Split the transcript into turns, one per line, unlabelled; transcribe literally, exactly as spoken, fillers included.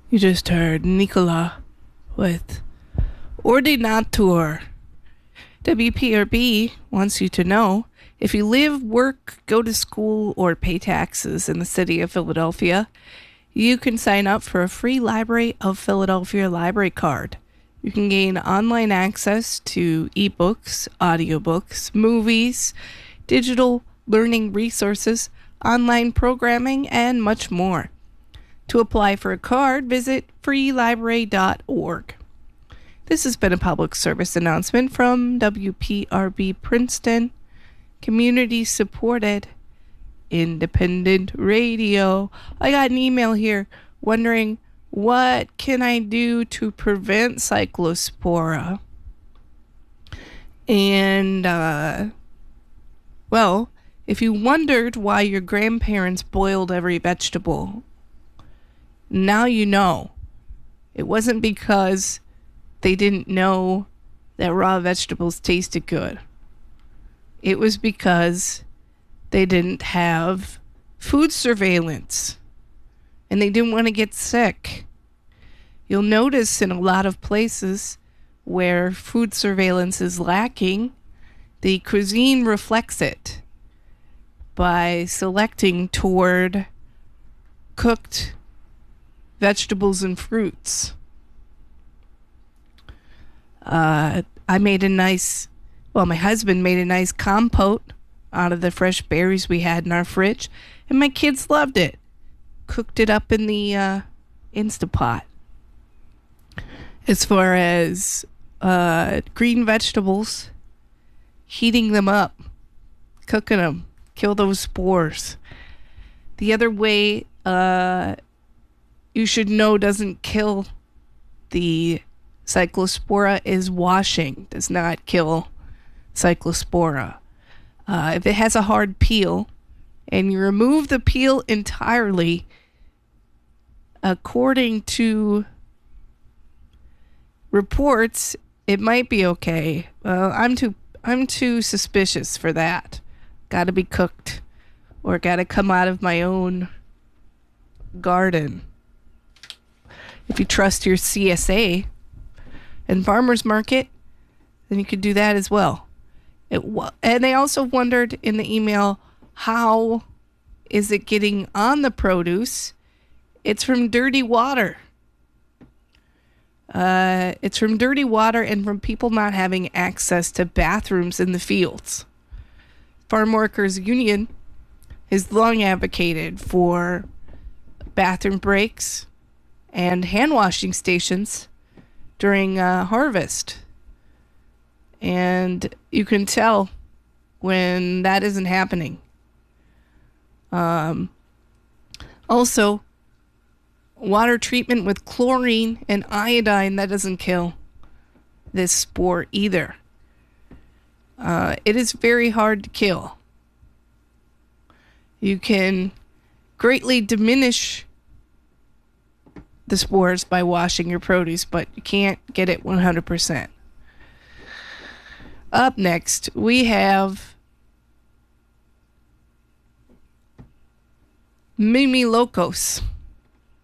You just heard Nicola with Ordinator. W P R B wants you to know if you live, work, go to school, or pay taxes in the city of Philadelphia, you can sign up for a free Library of Philadelphia library card. You can gain online access to ebooks, audiobooks, movies, digital learning resources, online programming, and much more. To apply for a card, visit free library dot org. This has been a public service announcement from W P R B Princeton, community-supported independent radio. I got an email here wondering, what can I do to prevent cyclospora? And, uh, well, if you wondered why your grandparents boiled every vegetable, now you know. It wasn't because they didn't know that raw vegetables tasted good. It was because they didn't have food surveillance and they didn't want to get sick. You'll notice in a lot of places where food surveillance is lacking, the cuisine reflects it by selecting toward cooked vegetables and fruits. Uh, I made a nice, well, my husband made a nice compote out of the fresh berries we had in our fridge, and my kids loved it. Cooked it up in the uh, Instapot. As far as uh, green vegetables, heating them up, cooking them, kill those spores. The other way uh, you should know doesn't kill the cyclospora is washing. Does not kill cyclospora. Uh, if it has a hard peel and you remove the peel entirely, according to reports, it might be okay. Uh, I'm too I'm too suspicious for that. Got to be cooked or got to come out of my own garden. If you trust your C S A and farmers market, then you could do that as well. It wa- and they also wondered in the email, how is it getting on the produce? It's from dirty water. Uh, it's from dirty water and from people not having access to bathrooms in the fields. Farm Workers Union has long advocated for bathroom breaks and hand washing stations during uh, harvest. And you can tell when that isn't happening. Um, also, water treatment with chlorine and iodine, that doesn't kill this spore either. Uh, it is very hard to kill. You can greatly diminish the spores by washing your produce, but you can't get it one hundred percent. Up next, we have Mimi Locos.